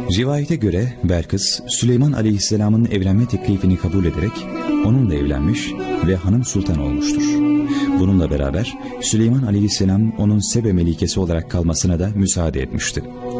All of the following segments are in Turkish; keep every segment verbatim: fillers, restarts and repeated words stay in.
Rivayete göre Belkıs, Süleyman Aleyhisselam'ın evlenme teklifini kabul ederek onunla evlenmiş ve hanım sultan olmuştur. Bununla beraber Süleyman Aleyhisselam onun Sebe melikesi olarak kalmasına da müsaade etmişti.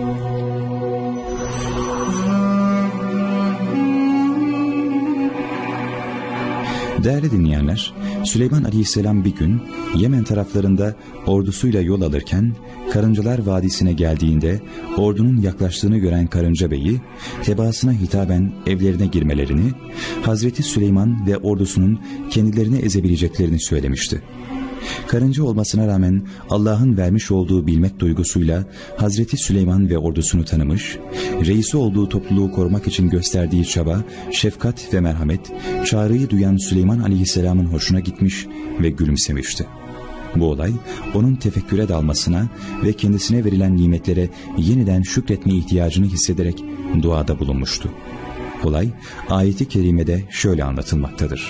Değerli dinleyenler, Süleyman Aleyhisselam bir gün Yemen taraflarında ordusuyla yol alırken Karıncalar Vadisi'ne geldiğinde ordunun yaklaştığını gören Karınca Bey'i tebaasına hitaben evlerine girmelerini, Hazreti Süleyman ve ordusunun kendilerini ezebileceklerini söylemişti. Karınca olmasına rağmen Allah'ın vermiş olduğu bilmek duygusuyla Hazreti Süleyman ve ordusunu tanımış, reisi olduğu topluluğu korumak için gösterdiği çaba, şefkat ve merhamet, çağrıyı duyan Süleyman Aleyhisselam'ın hoşuna gitmiş ve gülümsemişti. Bu olay onun tefekküre dalmasına ve kendisine verilen nimetlere yeniden şükretme ihtiyacını hissederek duada bulunmuştu. Olay ayeti kerimede şöyle anlatılmaktadır.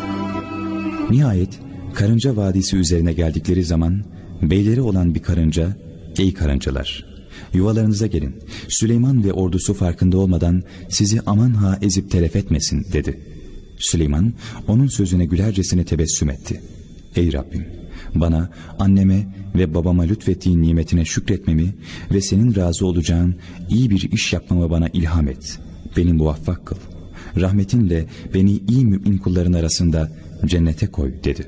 Nihayet Karınca Vadisi üzerine geldikleri zaman beyleri olan bir karınca, "Ey karıncalar, yuvalarınıza gelin, Süleyman ve ordusu farkında olmadan sizi aman ha ezip telef etmesin" dedi. Süleyman onun sözüne gülercesine tebessüm etti. "Ey Rabbim, bana, anneme ve babama lütfettiğin nimetine şükretmemi ve senin razı olacağın iyi bir iş yapmamı bana ilham et. Beni muvaffak kıl. Rahmetinle beni iyi mümin kulların arasında cennete koy" dedi.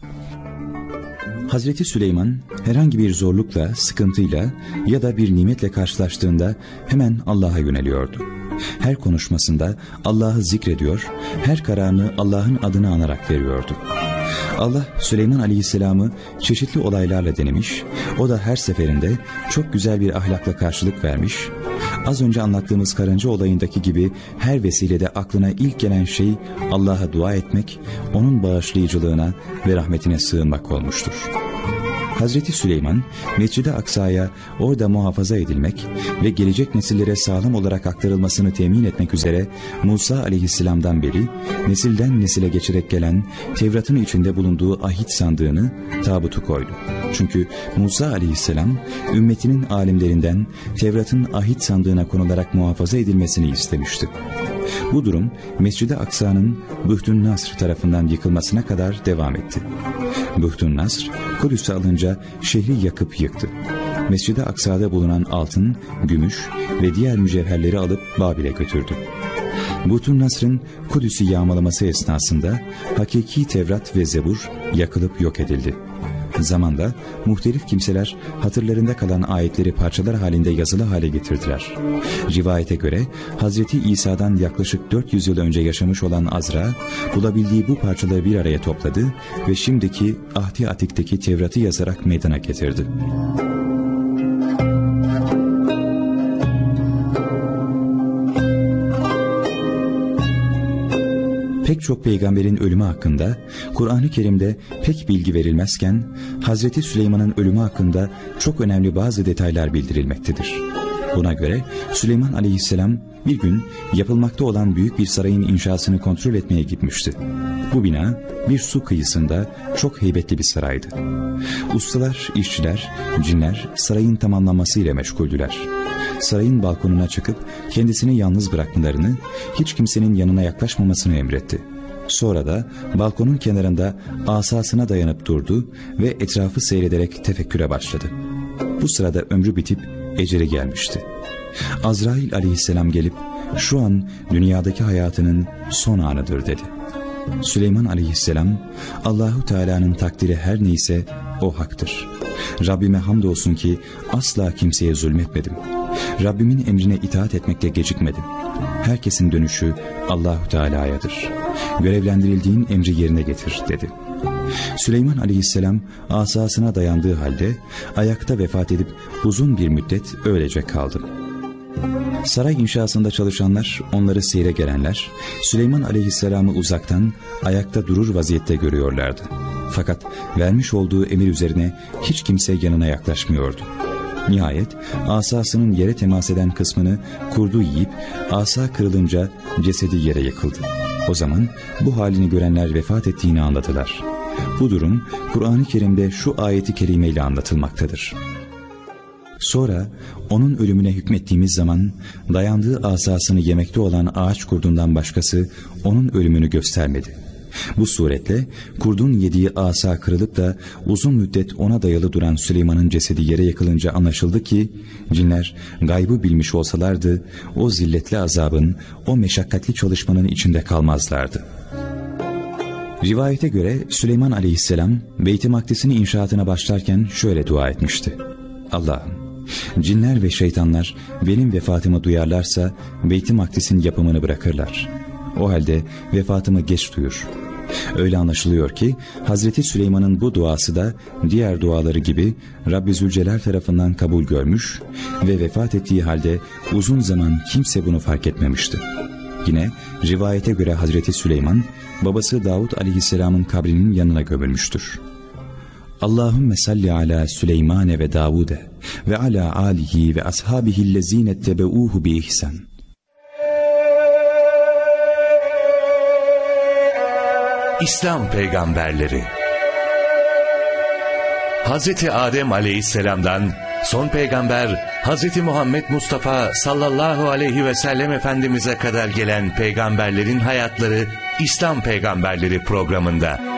Hazreti Süleyman herhangi bir zorlukla, sıkıntıyla ya da bir nimetle karşılaştığında hemen Allah'a yöneliyordu. Her konuşmasında Allah'ı zikrediyor, her kararını Allah'ın adını anarak veriyordu. Allah Süleyman Aleyhisselam'ı çeşitli olaylarla denemiş, o da her seferinde çok güzel bir ahlakla karşılık vermiş. Az önce anlattığımız karınca olayındaki gibi her vesilede aklına ilk gelen şey Allah'a dua etmek, onun bağışlayıcılığına ve rahmetine sığınmak olmuştur. Hazreti Süleyman, Mescid-i Aksa'ya orada muhafaza edilmek ve gelecek nesillere sağlam olarak aktarılmasını temin etmek üzere Musa Aleyhisselam'dan beri nesilden nesile geçerek gelen Tevrat'ın içinde bulunduğu ahit sandığını, tabutu koydu. Çünkü Musa Aleyhisselam ümmetinin alimlerinden Tevrat'ın ahit sandığına konularak muhafaza edilmesini istemişti. Bu durum Mescid-i Aksa'nın Bühtün Nasr tarafından yıkılmasına kadar devam etti. Bühtün Nasr, Kudüs'ü alınca şehri yakıp yıktı. Mescid-i Aksa'da bulunan altın, gümüş ve diğer mücevherleri alıp Babil'e götürdü. Bühtün Nasr'ın Kudüs'ü yağmalaması esnasında hakiki Tevrat ve Zebur yakılıp yok edildi. Zamanla muhtelif kimseler hatırlarında kalan ayetleri parçalar halinde yazılı hale getirdiler. Rivayete göre Hazreti İsa'dan yaklaşık dört yüz yıl önce yaşamış olan Azra, bulabildiği bu parçaları bir araya topladı ve şimdiki Ahd-i Atik'teki Tevrat'ı yazarak meydana getirdi. Pek çok peygamberin ölümü hakkında Kur'an-ı Kerim'de pek bilgi verilmezken Hazreti Süleyman'ın ölümü hakkında çok önemli bazı detaylar bildirilmektedir. Buna göre Süleyman Aleyhisselam bir gün yapılmakta olan büyük bir sarayın inşasını kontrol etmeye gitmişti. Bu bina bir su kıyısında çok heybetli bir saraydı. Ustalar, işçiler, cinler sarayın tamamlanmasıyla meşguldüler. Sarayın balkonuna çıkıp kendisini yalnız bırakmalarını, hiç kimsenin yanına yaklaşmamasını emretti. Sonra da balkonun kenarında asasına dayanıp durdu ve etrafı seyrederek tefekküre başladı. Bu sırada ömrü bitip eceli gelmişti. Azrail Aleyhisselam gelip "Şu an dünyadaki hayatının son anıdır" dedi. Süleyman Aleyhisselam, Allahu Teala'nın takdiri her neyse o haktır. Rabbime hamdolsun ki asla kimseye zulmetmedim. Rabbimin emrine itaat etmekte gecikmedim. Herkesin dönüşü Allahu Teala'yadır. Görevlendirildiğin emri yerine getir dedi. Süleyman Aleyhisselam asasına dayandığı halde ayakta vefat edip uzun bir müddet öylece kaldı. Saray inşasında çalışanlar, onları seyre gelenler Süleyman Aleyhisselam'ı uzaktan ayakta durur vaziyette görüyorlardı. Fakat vermiş olduğu emir üzerine hiç kimse yanına yaklaşmıyordu. Nihayet asasının yere temas eden kısmını kurdu yiyip asa kırılınca cesedi yere yıkıldı. O zaman bu halini görenler vefat ettiğini anladılar. Bu durum Kur'an-ı Kerim'de şu ayeti kerimeyle anlatılmaktadır. Sonra onun ölümüne hükmettiğimiz zaman dayandığı asasını yemekte olan ağaç kurdundan başkası onun ölümünü göstermedi. Bu suretle kurdun yediği asa kırılıp da uzun müddet ona dayalı duran Süleyman'ın cesedi yere yakılınca anlaşıldı ki cinler gaybı bilmiş olsalardı o zilletli azabın, o meşakkatli çalışmanın içinde kalmazlardı. Rivayete göre Süleyman aleyhisselam Beyt-i Makdis'in inşaatına başlarken şöyle dua etmişti: Allah'ım, cinler ve şeytanlar benim vefatımı duyarlarsa Beyt-i Makdis'in yapımını bırakırlar. O halde vefatımı geç duyur. Öyle anlaşılıyor ki Hazreti Süleyman'ın bu duası da diğer duaları gibi Rabbi Zülcelal tarafından kabul görmüş ve vefat ettiği halde uzun zaman kimse bunu fark etmemişti. Yine rivayete göre Hazreti Süleyman babası Davud aleyhisselamın kabrinin yanına gömülmüştür. Allahümme salli ala Süleymane ve Davude ve ala alihi ve ashabihillezine tebeuhu bi ihsan. İslam peygamberleri Hazreti Adem aleyhisselamdan son peygamber Hazreti Muhammed Mustafa sallallahu aleyhi ve sellem Efendimiz'e kadar gelen peygamberlerin hayatları İslam peygamberleri programında.